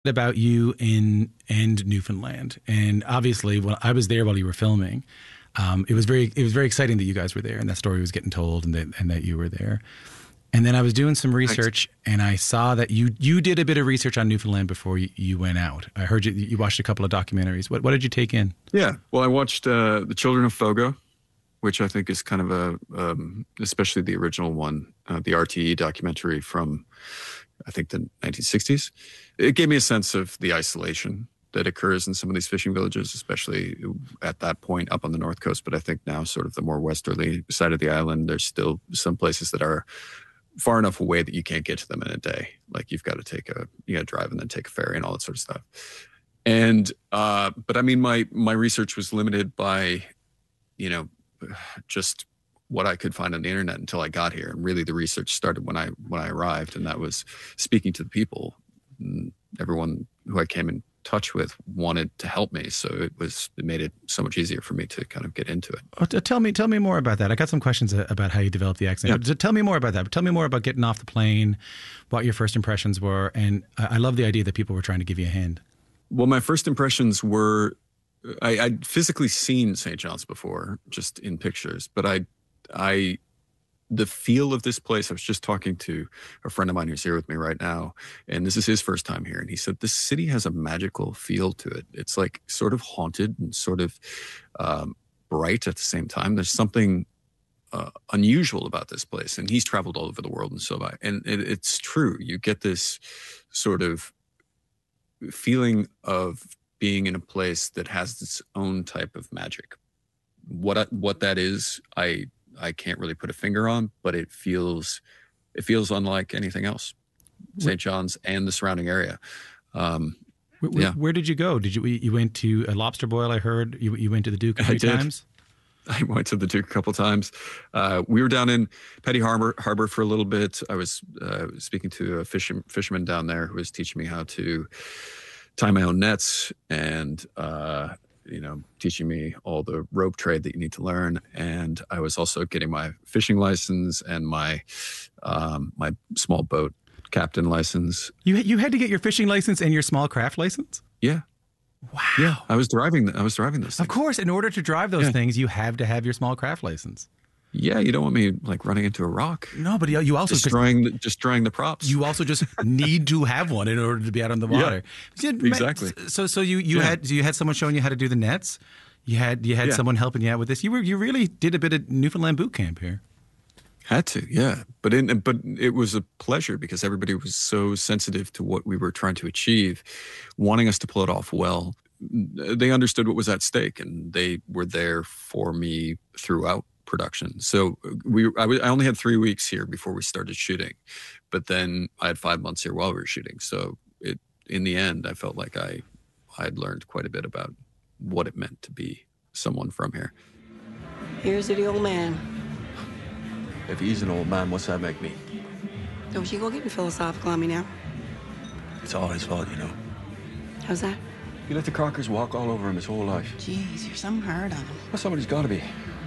about you in and Newfoundland, and obviously, when I was there while you were filming, it was very exciting that you guys were there, and that story was getting told, and that you were there. And then I was doing some Thanks. research, and I saw that you did a bit of research on Newfoundland before you went out. I heard you watched a couple of documentaries. What did you take in? Yeah. Well, I watched The Children of Fogo, which I think is kind of especially the original one, the RTE documentary from, I think, the 1960s. It gave me a sense of the isolation that occurs in some of these fishing villages, especially at that point up on the North Coast. But I think now sort of the more westerly side of the island, there's still some places that are far enough away that you can't get to them in a day. Like you've got to drive and then take a ferry and all that sort of stuff. And, but I mean, my research was limited by, just what I could find on the internet until I got here. And really the research started when I arrived, and that was speaking to the people. And everyone who I came in touch with wanted to help me. So it made it so much easier for me to kind of get into it. Oh, tell me more about that. I got some questions about how you developed the accent. Yeah. Tell me more about that. Tell me more about getting off the plane, what your first impressions were. And I love the idea that people were trying to give you a hand. Well, my first impressions were, I'd physically seen St. John's before, just in pictures, but the feel of this place, I was just talking to a friend of mine who's here with me right now, and this is his first time here. And he said, this city has a magical feel to it. It's like sort of haunted and sort of bright at the same time. There's something unusual about this place. And he's traveled all over the world and so on. And it's true. You get this sort of feeling of being in a place that has its own type of magic. What that is, I can't really put a finger on, but it feels unlike anything else. St. John's and the surrounding area. Where did you go? You went to a Lobster Boil? I heard you went to the Duke a few times. I went to the Duke a couple times. We were down in Petty Harbor for a little bit. I was speaking to a fisherman down there who was teaching me how to tie my own nets and teaching me all the rope trade that you need to learn. And I was also getting my fishing license and my my small boat captain license. You had to get your fishing license and your small craft license? Yeah. Wow. Yeah, I was driving those things. Of course, in order to drive those things, you have to have your small craft license. Yeah, you don't want me like running into a rock. No, but you also destroying the props. You also just need to have one in order to be out on the water. Yeah, exactly. So you had someone showing you how to do the nets. You had someone helping you out with this. You really did a bit of Newfoundland boot camp here. Had to, yeah. But it was a pleasure because everybody was so sensitive to what we were trying to achieve, wanting us to pull it off well. They understood what was at stake, and they were there for me throughout production. So I only had 3 weeks here before we started shooting, but then I had 5 months here while we were shooting. So in the end, I felt like I had learned quite a bit about what it meant to be someone from here. Here's to the old man. If he's an old man, what's that make me? Don't you go getting philosophical on me now. It's all his fault, you know. How's that? He let the Crockers walk all over him his whole life. Jeez, you're some hard on him. Well, somebody's got to be.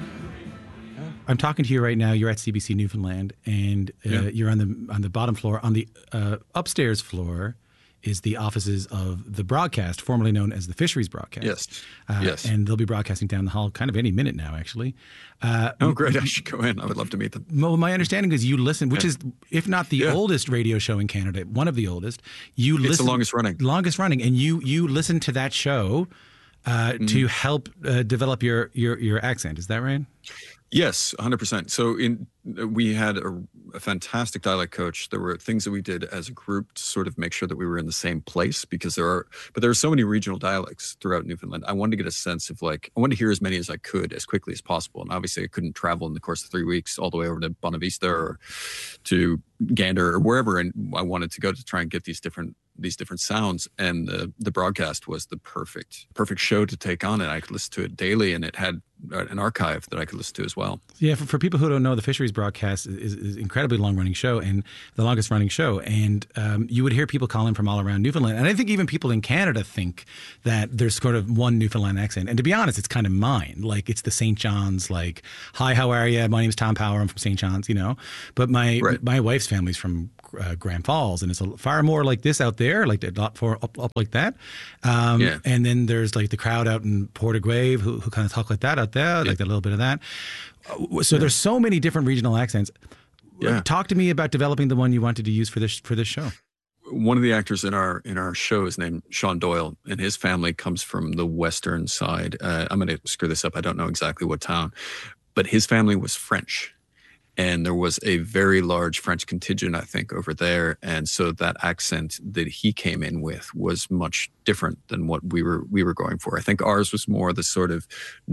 I'm talking to you right now. You're at CBC Newfoundland, and you're on the bottom floor. On the upstairs floor is the offices of the broadcast, formerly known as the Fisheries Broadcast. Yes. And they'll be broadcasting down the hall kind of any minute now, actually. Great. I should go in. I would love to meet them. Well, my understanding is you listen, which is, if not the oldest radio show in Canada, one of the oldest. It's the longest running. Longest running. And you listen to that show to help develop your accent. Is that right? Yes, 100%. So we had a fantastic dialect coach. There were things that we did as a group to sort of make sure that we were in the same place because there are so many regional dialects throughout Newfoundland. I wanted to get a sense of I wanted to hear as many as I could as quickly as possible. And obviously I couldn't travel in the course of 3 weeks all the way over to Bonavista or to Gander or wherever. And I wanted to go to try and get these different sounds, and the broadcast was the perfect show to take on, and I could listen to it daily, and it had an archive that I could listen to as well. Yeah, for people who don't know, the Fisheries Broadcast is an incredibly long-running show and the longest-running show, and you would hear people calling from all around Newfoundland, and I think even people in Canada think that there's sort of one Newfoundland accent, and to be honest, it's kind of mine. Like, it's the St. John's, hi, how are you? My name's Tom Power, I'm from St. John's, but my wife's family's from Grand Falls, and it's far more like this out there, like a lot for up like that. Yeah. And then there's like the crowd out in Portagrave who kind of talk like that out there, like a little bit of that. So there's so many different regional accents. Yeah. Talk to me about developing the one you wanted to use for this show. One of the actors in our show is named Sean Doyle, and his family comes from the western side. I'm going to screw this up. I don't know exactly what town, but his family was French, and there was a very large French contingent, I think, over there. And so that accent that he came in with was much different than what we were going for. I think ours was more the sort of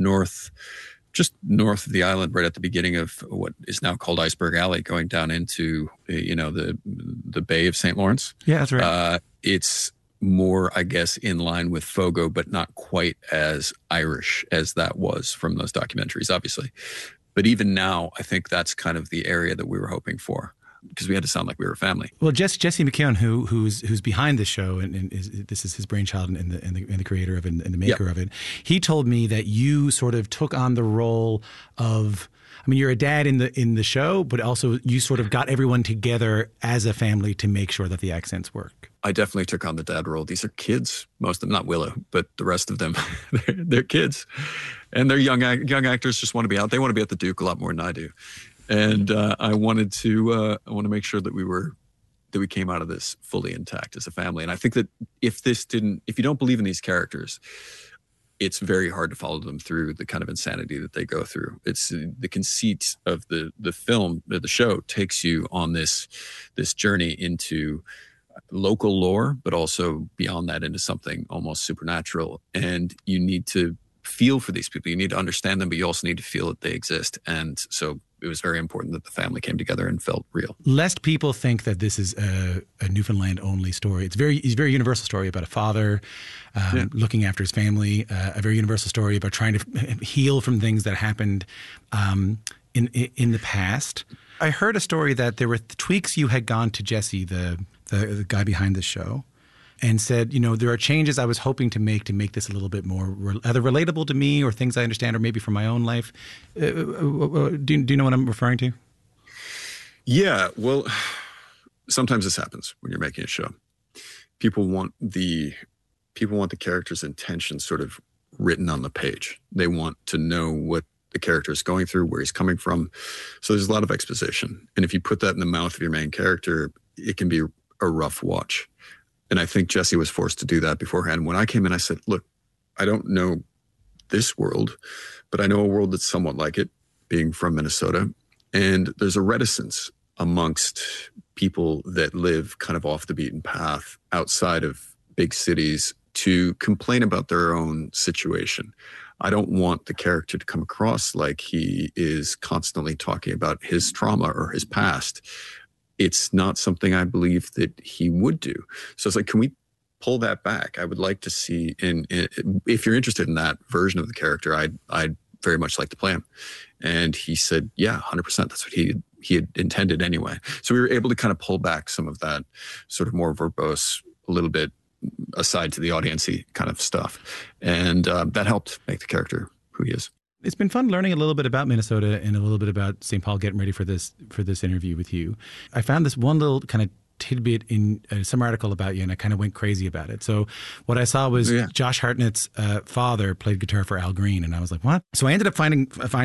just north of the island, right at the beginning of what is now called Iceberg Alley, going down into, the Bay of St. Lawrence. Yeah, that's right. It's more, I guess, in line with Fogo, but not quite as Irish as that was from those documentaries, obviously. But even now, I think that's kind of the area that we were hoping for, because we had to sound like we were a family. Well, Jesse McKeown, who's behind this show, and this is his brainchild and the creator of it and the maker of it. He told me that you sort of took on the role of, I mean, you're a dad in the show, but also you sort of got everyone together as a family to make sure that the accents work. I definitely took on the dad role. These are kids, most of them, not Willow, but the rest of them, they're kids, and they're young actors. Just want to be out. They want to be at the Duke a lot more than I do. And I wanted to make sure that we came out of this fully intact as a family. And I think that if you don't believe in these characters, it's very hard to follow them through the kind of insanity that they go through. It's the conceit of the film, the show takes you on this journey into local lore, but also beyond that into something almost supernatural. And you need to feel for these people. You need to understand them, but you also need to feel that they exist. And so it was very important that the family came together and felt real. Lest people think that this is a Newfoundland only story. It's a very universal story about a father looking after his family, a very universal story about trying to heal from things that happened in the past. I heard a story that there were tweaks you had gone to Jesse, the guy behind the show, and said, there are changes I was hoping to make this a little bit more either relatable to me or things I understand or maybe from my own life. Do you know what I'm referring to? Yeah, well, sometimes this happens when you're making a show. People want the character's intentions sort of written on the page. They want to know what the character is going through, where he's coming from. So there's a lot of exposition. And if you put that in the mouth of your main character, it can be a rough watch. And I think Jesse was forced to do that beforehand. When I came in, I said, look, I don't know this world, but I know a world that's somewhat like it, being from Minnesota. And there's a reticence amongst people that live kind of off the beaten path outside of big cities to complain about their own situation. I don't want the character to come across like he is constantly talking about his trauma or his past. It's not something I believe that he would do. So it's like, can we pull that back? I would like to see, if you're interested in that version of the character, I'd very much like to play him. And he said, yeah, 100%. That's what he had intended anyway. So we were able to kind of pull back some of that sort of more verbose, a little bit aside to the audience-y kind of stuff. And that helped make the character who he is. It's been fun learning a little bit about Minnesota and a little bit about St. Paul getting ready for this interview with you. I found this one little kind of tidbit in some article about you, and I kind of went crazy about it. So what I saw was Josh Hartnett's father played guitar for Al Green, and I was like, what? So I ended up finding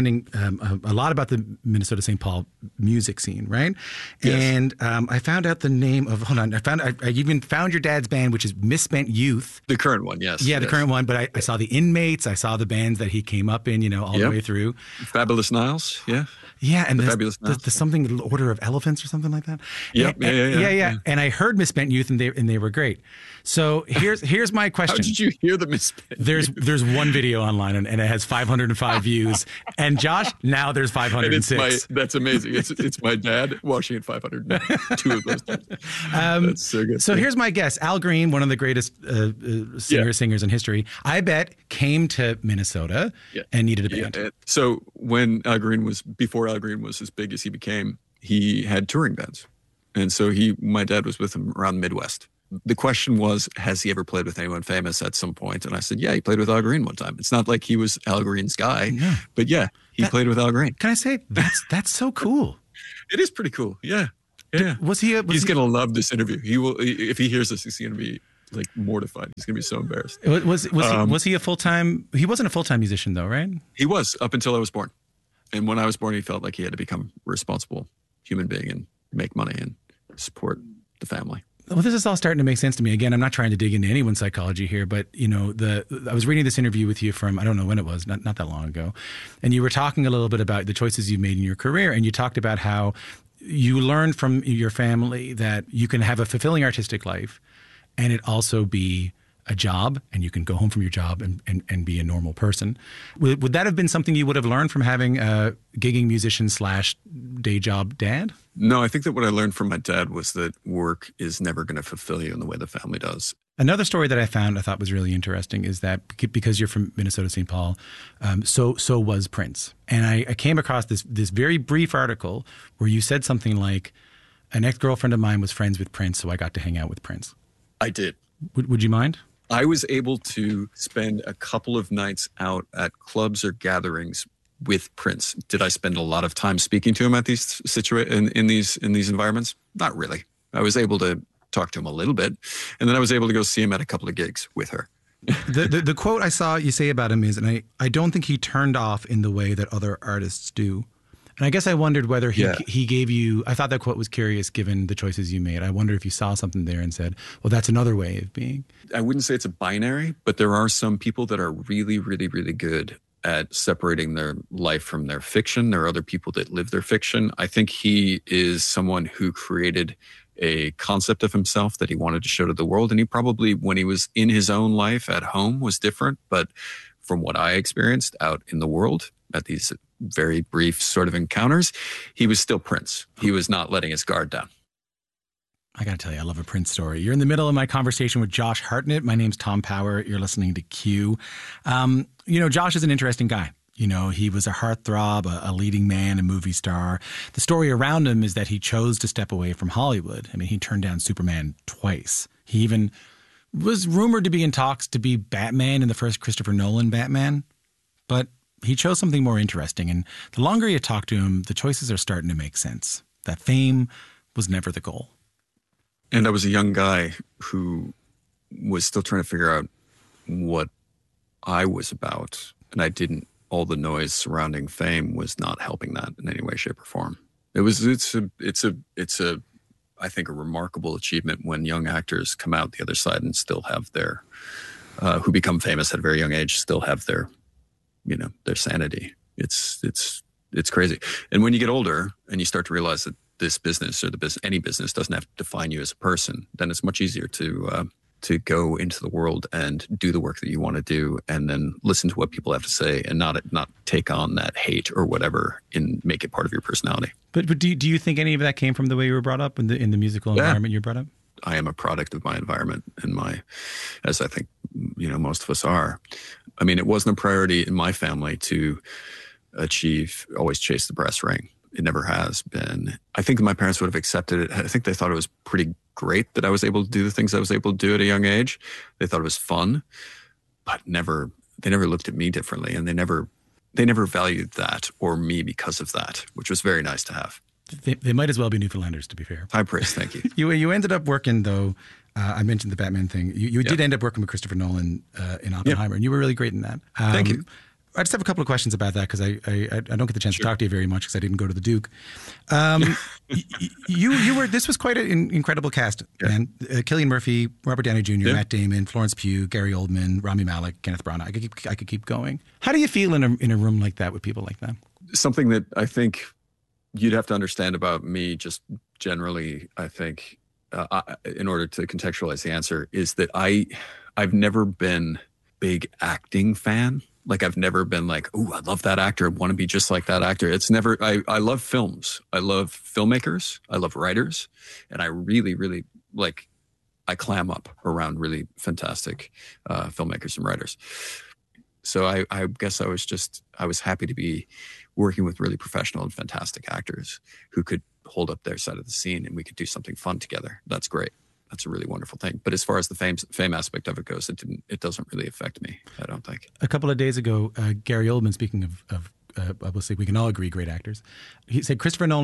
a lot about the Minnesota St. Paul music scene, right? Yes. And I found out the name of, I even found your dad's band, which is Misspent Youth. The current one, yes. Yeah, the current one, but I saw the Inmates, I saw the bands that he came up in, all the way through. Fabulous Niles, yeah. Yeah, and there's something, Order of Elephants or something like that. Yep. Yeah. And I heard Misspent Youth, and they were great. So here's my question. How did you hear the Misspent? There's one video online, and it has 505 views. And Josh, now there's 506. That's amazing. It's my dad watching it 502 of those times. That's so good. So here's my guess: Al Green, one of the greatest singers in history, I bet came to Minnesota and needed a band. Yeah. So when before Al Green was as big as he became, he had touring bands. And so my dad was with him around the Midwest. The question was, has he ever played with anyone famous at some point? And I said, yeah, he played with Al Green one time. It's not like he was Al Green's guy, but he played with Al Green. Can I say, that's so cool. It is pretty cool, yeah. Yeah. He's going to love this interview. He will, if he hears this, he's going to be like mortified. He's going to be so embarrassed. Was he a full-time? He wasn't a full-time musician though, right? He was up until I was born. And when I was born, he felt like he had to become a responsible human being and make money and support the family. Well, this is all starting to make sense to me. Again, I'm not trying to dig into anyone's psychology here, but I was reading this interview with you from, I don't know when it was, not that long ago, and you were talking a little bit about the choices you made in your career, and you talked about how you learned from your family that you can have a fulfilling artistic life and it also be a job, and you can go home from your job and be a normal person. Would that have been something you would have learned from having a gigging musician / day job dad? No, I think that what I learned from my dad was that work is never going to fulfill you in the way the family does. Another story that I found I thought was really interesting is that because you're from Minnesota, St. Paul, so was Prince. And I came across this very brief article where you said something like, an ex-girlfriend of mine was friends with Prince, so I got to hang out with Prince. I did. Would you mind? I was able to spend a couple of nights out at clubs or gatherings with Prince. Did I spend a lot of time speaking to him at these in these environments? Not really. I was able to talk to him a little bit, and then I was able to go see him at a couple of gigs with her. The quote I saw you say about him is, and I don't think he turned off in the way that other artists do. And I guess I wondered whether he gave you, I thought that quote was curious given the choices you made. I wonder if you saw something there and said, well, that's another way of being. I wouldn't say it's a binary, but there are some people that are really, really, really good at separating their life from their fiction. There are other people that live their fiction. I think he is someone who created a concept of himself that he wanted to show to the world. And he probably, when he was in his own life at home, was different. But from what I experienced out in the world at these very brief sort of encounters, he was still Prince. He was not letting his guard down. I got to tell you, I love a Prince story. You're in the middle of my conversation with Josh Hartnett. My name's Tom Power. You're listening to Q. Josh is an interesting guy. He was a heartthrob, a leading man, a movie star. The story around him is that he chose to step away from Hollywood. I mean, he turned down Superman twice. He even was rumored to be in talks to be Batman in the first Christopher Nolan Batman. But he chose something more interesting. And the longer you talk to him, the choices are starting to make sense. That fame was never the goal. And I was a young guy who was still trying to figure out what I was about. And all the noise surrounding fame was not helping that in any way, shape, or form. It's a I think a remarkable achievement when young actors come out the other side and still have their, who become famous at a very young age, still have their sanity. It's crazy. And when you get older and you start to realize that this business or any business doesn't have to define you as a person, then it's much easier to go into the world and do the work that you want to do, and then listen to what people have to say and not take on that hate or whatever and make it part of your personality. But do you think any of that came from the way you were brought up in the musical environment you were brought up? I am a product of my environment and as I think, most of us are. I mean, it wasn't a priority in my family to always chase the brass ring. It never has been. I think my parents would have accepted it. I think they thought it was pretty great that I was able to do the things I was able to do at a young age. They thought it was fun, but they never looked at me differently, and they never valued that or me because of that, which was very nice to have. They might as well be Newfoundlanders, to be fair. High praise, thank you. You ended up working, though, I mentioned the Batman thing. You did end up working with Christopher Nolan in Oppenheimer, and you were really great in that. Thank you. I just have a couple of questions about that because I don't get the chance to talk to you very much because I didn't go to the Duke. This was quite an incredible cast, man. Cillian Murphy, Robert Downey Jr., Matt Damon, Florence Pugh, Gary Oldman, Rami Malek, Kenneth Branagh. I could keep going. How do you feel in a room like that with people like that? Something that I think you'd have to understand about me, just generally, I think, in order to contextualize the answer, is that I've never been a big acting fan. Like, I've never been like, oh, I love that actor. I want to be just like that actor. It's never, I love films. I love filmmakers. I love writers. And I really, really I clam up around really fantastic filmmakers and writers. So I guess I was happy to be working with really professional and fantastic actors who could hold up their side of the scene and we could do something fun together. That's great. That's a really wonderful thing. But as far as the fame aspect of it goes, it doesn't really affect me, I don't think. A couple of days ago, Gary Oldman, speaking of obviously we can all agree great actors, he said Christopher Nolan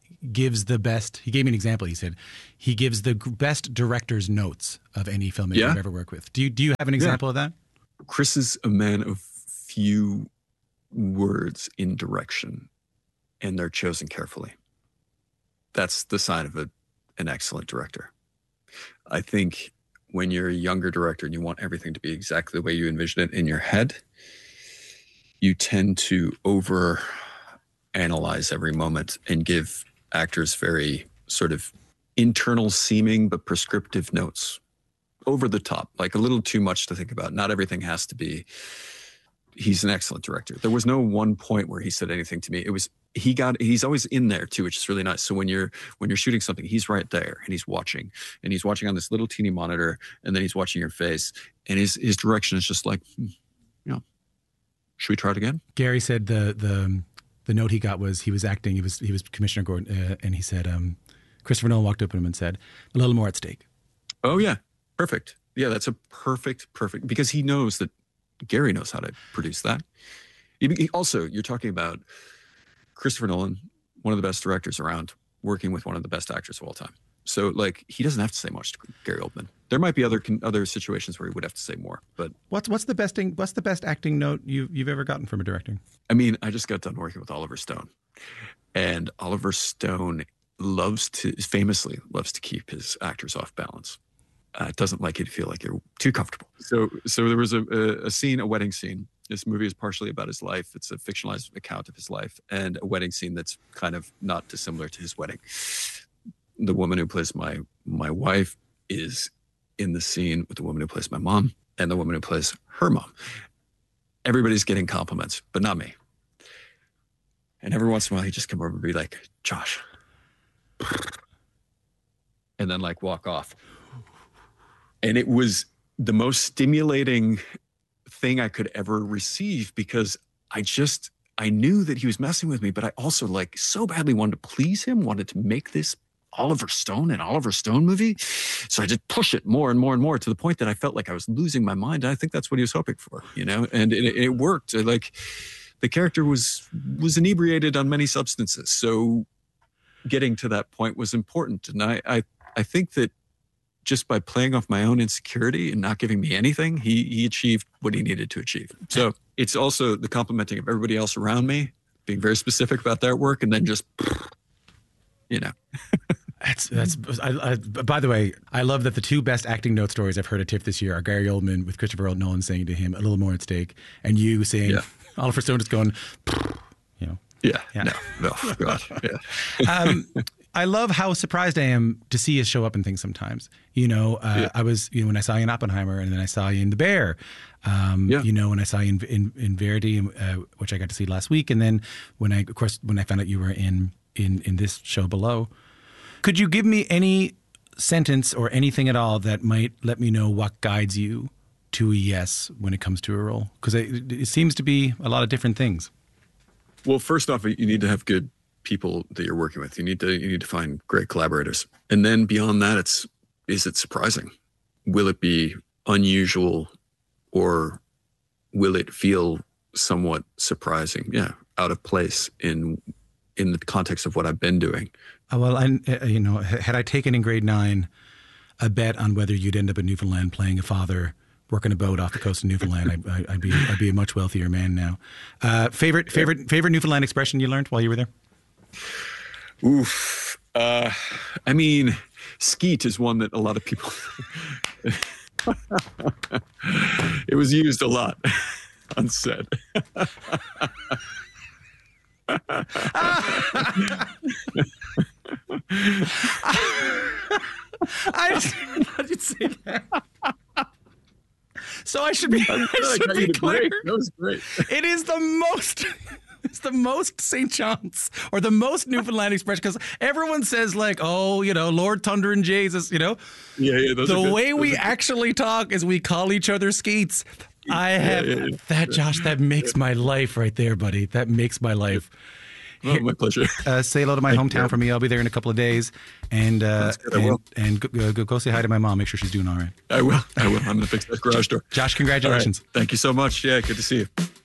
gives the best. He gave me an example. He said he gives the best director's notes of any filmmaker I've ever worked with. Do you have an example of that? Chris is a man of few words in direction, and they're chosen carefully. That's the sign of an excellent director. I think when you're a younger director and you want everything to be exactly the way you envision it in your head, you tend to over analyze every moment and give actors very sort of internal seeming but prescriptive notes, over the top, like a little too much to think about. Not everything has to be. He's an excellent director. There was no one point where he said anything to me. It was he's always in there too, which is really nice. So when you're shooting something, he's right there and he's watching on this little teeny monitor, and then he's watching your face, and his direction is just like, should we try it again? Gary said the note he got was he was acting. He was Commissioner Gordon, and he said Christopher Nolan walked up to him and said, "A little more at stake." Oh yeah, perfect. Yeah, that's a perfect because he knows that Gary knows how to produce that. Also, you're talking about Christopher Nolan, one of the best directors around, working with one of the best actors of all time. So, like, he doesn't have to say much to Gary Oldman. There might be other situations where he would have to say more. But what's the best acting note you've ever gotten from a director? I mean, I just got done working with Oliver Stone, and Oliver Stone famously loves to keep his actors off balance. Doesn't like you to feel like you're too comfortable. So there was a wedding scene. This movie is partially about his life. It's a fictionalized account of his life, and a wedding scene that's kind of not dissimilar to his wedding. The woman who plays my wife is in the scene with the woman who plays my mom and the woman who plays her mom. Everybody's getting compliments, but not me. And every once in a while, he just come over and be like, "Josh," and then like walk off. And it was the most stimulating thing I could ever receive, because I knew that he was messing with me, but I also like so badly wanted to please him, wanted to make this Oliver Stone movie. So I just push it more and more and more to the point that I felt like I was losing my mind. And I think that's what he was hoping for, and it worked. Like, the character was inebriated on many substances. So getting to that point was important. And I think that just by playing off my own insecurity and not giving me anything, he achieved what he needed to achieve. So it's also the complimenting of everybody else around me, being very specific about their work, and then just, By the way, I love that the two best acting note stories I've heard at TIFF this year are Gary Oldman with Christopher Nolan saying to him, "A little more at stake," and you saying, Oliver Stone just going, Yeah. No, God. Yeah. I love how surprised I am to see you show up in things sometimes. I was, when I saw you in Oppenheimer, and then I saw you in The Bear, when I saw you in Verity, which I got to see last week. And then when I found out you were in this show Below, could you give me any sentence or anything at all that might let me know what guides you to a yes when it comes to a role? Because it seems to be a lot of different things. Well, first off, you need to have good people that you're working with. You need to find great collaborators. And then beyond that, is it surprising? Will it be unusual, or will it feel somewhat surprising? Yeah, out of place in the context of what I've been doing. Well, had I taken in grade 9 a bet on whether you'd end up in Newfoundland playing a father working a boat off the coast of Newfoundland, I'd be a much wealthier man now. Favorite Newfoundland expression you learned while you were there? Oof. I mean, skeet is one that a lot of people, it was used a lot on set. I didn't say that. So I should be clear. That was great. It is the most St. John's or the most Newfoundland expression, because everyone says like, Lord Thunder and Jesus, Yeah. The way we actually talk is we call each other skeets. That, Josh, that makes my life right there, buddy. That makes my life. Oh, my pleasure. Say hello to my hometown for me. I'll be there in a couple of days, and go say hi to my mom. Make sure she's doing all right. I will. I'm going to fix that garage door. Josh, congratulations. Right. Thank you so much. Yeah, good to see you.